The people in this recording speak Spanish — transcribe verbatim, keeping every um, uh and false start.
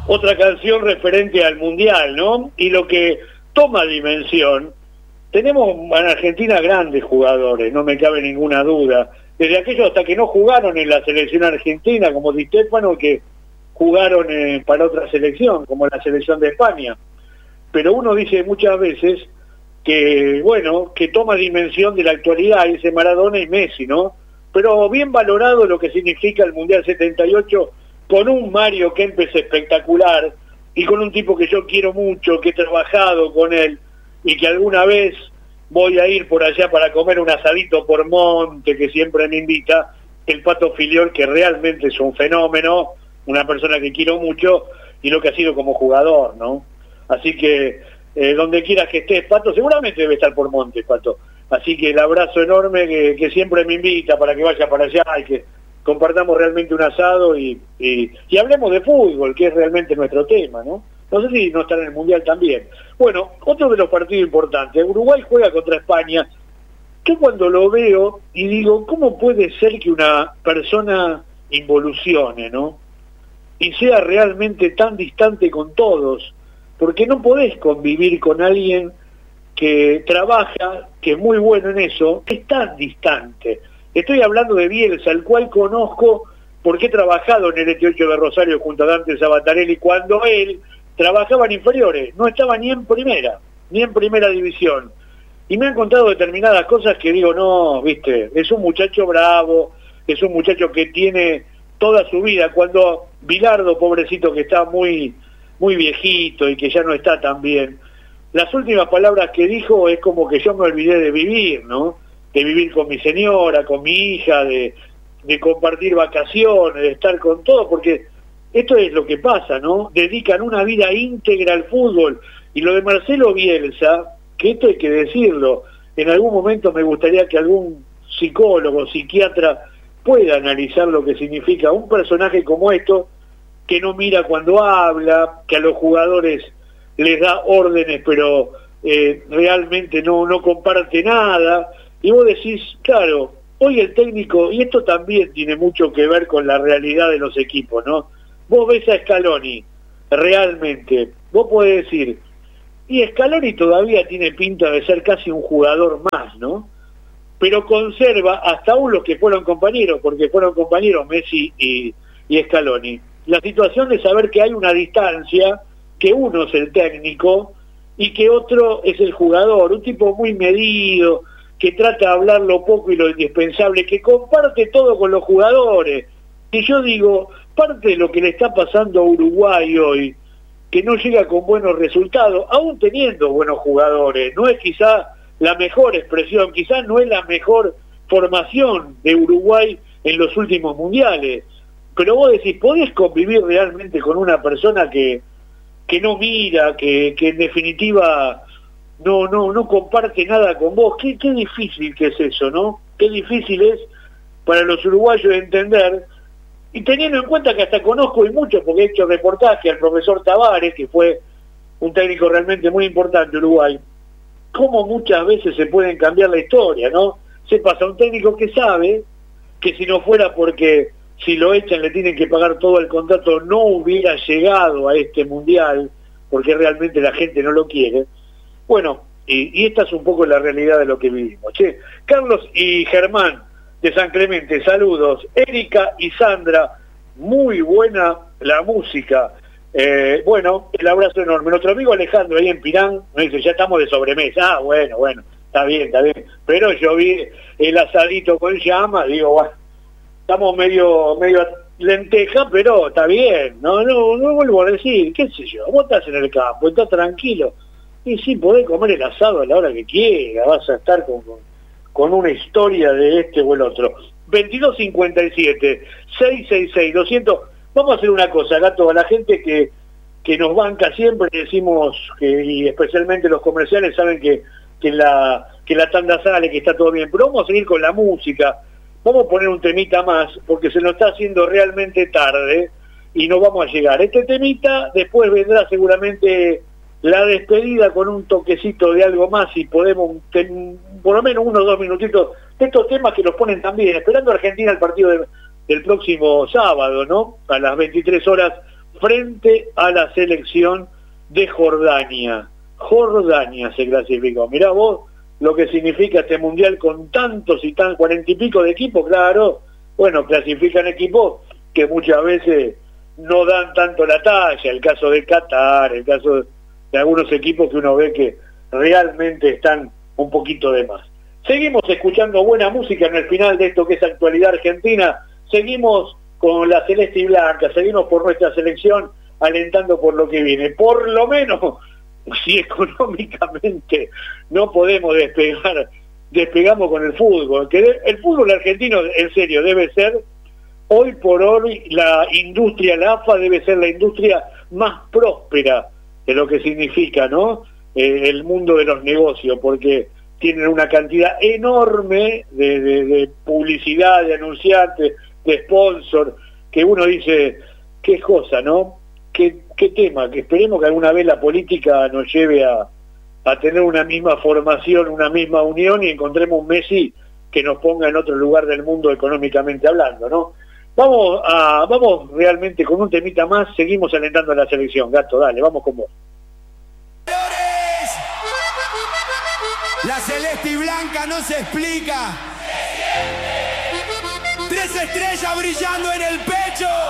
otra canción referente al Mundial, ¿no? Y lo que toma dimensión, tenemos en Argentina grandes jugadores, no me cabe ninguna duda, desde aquellos hasta que no jugaron en la selección argentina, como Di Stéfano, que jugaron eh, para otra selección, como la selección de España. Pero uno dice muchas veces que, bueno, que toma dimensión de la actualidad, ese Maradona y Messi, ¿no? Pero bien valorado lo que significa el Mundial setenta y ocho, con un Mario Kempes espectacular, y con un tipo que yo quiero mucho, que he trabajado con él, y que alguna vez voy a ir por allá para comer un asadito por monte, que siempre me invita, el Pato Filiol, que realmente es un fenómeno, una persona que quiero mucho, y lo que ha sido como jugador, ¿no? Así que, eh, donde quieras que estés, Pato, seguramente debe estar por monte, Pato. Así que el abrazo enorme que, que siempre me invita para que vaya para allá y que compartamos realmente un asado y, y, y hablemos de fútbol, que es realmente nuestro tema, ¿no? No sé si no estar en el Mundial también. Bueno, otro de los partidos importantes, Uruguay juega contra España. Yo cuando lo veo y digo, ¿cómo puede ser que una persona involucione, ¿no? Y sea realmente tan distante con todos, porque no podés convivir con alguien que trabaja, que es muy bueno en eso, es tan distante. Estoy hablando de Bielsa, el cual conozco porque he trabajado en el E T ocho de Rosario junto a Dante Sabatarelli, cuando él trabajaba en inferiores, no estaba ni en primera, ni en primera división. Y me han contado determinadas cosas que digo, no, viste, es un muchacho bravo, es un muchacho que tiene toda su vida. Cuando Bilardo, pobrecito, que está muy, muy viejito y que ya no está tan bien, las últimas palabras que dijo es como que yo me olvidé de vivir, ¿no? De vivir con mi señora, con mi hija, de, de compartir vacaciones, de estar con todo, porque esto es lo que pasa, ¿no? Dedican una vida íntegra al fútbol. Y lo de Marcelo Bielsa, que esto hay que decirlo, en algún momento me gustaría que algún psicólogo, psiquiatra, pueda analizar lo que significa un personaje como esto, que no mira cuando habla, que a los jugadores les da órdenes, pero eh, realmente no, no comparte nada. Y vos decís, claro, hoy el técnico, y esto también tiene mucho que ver con la realidad de los equipos, ¿no? Vos ves a Scaloni, realmente, vos podés decir, y Scaloni todavía tiene pinta de ser casi un jugador más, ¿no? Pero conserva hasta aún los que fueron compañeros, porque fueron compañeros Messi y, y Scaloni, la situación de saber que hay una distancia, que uno es el técnico y que otro es el jugador, un tipo muy medido, que trata de hablar lo poco y lo indispensable, que comparte todo con los jugadores. Y yo digo, parte de lo que le está pasando a Uruguay hoy, que no llega con buenos resultados, aún teniendo buenos jugadores, no es quizá la mejor expresión, quizá no es la mejor formación de Uruguay en los últimos mundiales, pero vos decís, ¿podés convivir realmente con una persona que, que no mira, que, que en definitiva no, no, no comparte nada con vos? Qué, qué difícil que es eso, ¿no? Qué difícil es para los uruguayos entender. Y teniendo en cuenta que hasta conozco y mucho, porque he hecho reportaje al profesor Tavares, que fue un técnico realmente muy importante de Uruguay, cómo muchas veces se pueden cambiar la historia, ¿no? Se pasa un técnico que sabe que si no fuera porque si lo echan le tienen que pagar todo el contrato, no hubiera llegado a este mundial, porque realmente la gente no lo quiere. Bueno, y, y esta es un poco la realidad de lo que vivimos. Che, Carlos y Germán de San Clemente, saludos. Erika y Sandra, muy buena la música. Eh, bueno, el abrazo enorme. Nuestro amigo Alejandro ahí en Pirán me dice, ya estamos de sobremesa. Ah, bueno, bueno, está bien, está bien. Pero yo vi el asadito con llama, digo, bueno, estamos medio, medio lenteja, pero está bien. No, no, no vuelvo a decir, qué sé yo, vos estás en el campo, estás tranquilo. Y sí, podés comer el asado a la hora que quieras, vas a estar con... con con una historia de este o el otro. veintidós cincuenta y siete, seiscientos sesenta y seis, doscientos. Vamos a hacer una cosa, Gato, a la gente que, que nos banca siempre, decimos, que, y especialmente los comerciales saben que, que, la, que la tanda sale, que está todo bien, pero vamos a seguir con la música, vamos a poner un temita más, porque se nos está haciendo realmente tarde, y no vamos a llegar. Este temita, después vendrá seguramente la despedida con un toquecito de algo más, y podemos, ten, por lo menos uno o dos minutitos, de estos temas que los ponen también, esperando a Argentina el partido de, del próximo sábado, ¿no? A las veintitrés horas, frente a la selección de Jordania. Jordania se clasificó. Mirá vos lo que significa este mundial con tantos y tan cuarenta y pico de equipos, claro. Bueno, clasifican equipos que muchas veces no dan tanto la talla, el caso de Qatar, el caso de algunos equipos que uno ve que realmente están un poquito de más. Seguimos escuchando buena música en el final de esto que es Actualidad Argentina, seguimos con la celeste y blanca, seguimos por nuestra selección, alentando por lo que viene. Por lo menos, si económicamente no podemos despegar, despegamos con el fútbol, que el fútbol argentino, en serio, debe ser, hoy por hoy, la industria, la A F A debe ser la industria más próspera de lo que significa, ¿no? Eh, el mundo de los negocios, porque tienen una cantidad enorme de, de, de publicidad, de anunciantes, de sponsor, que uno dice, qué cosa, ¿no? Qué, qué tema, que esperemos que alguna vez la política nos lleve a, a tener una misma formación, una misma unión y encontremos un Messi que nos ponga en otro lugar del mundo económicamente hablando, ¿no? Vamos a, vamos realmente con un temita más, seguimos alentando a la selección, Gato, dale, vamos con vos. La celeste y blanca no se explica. Tres estrellas brillando en el pecho.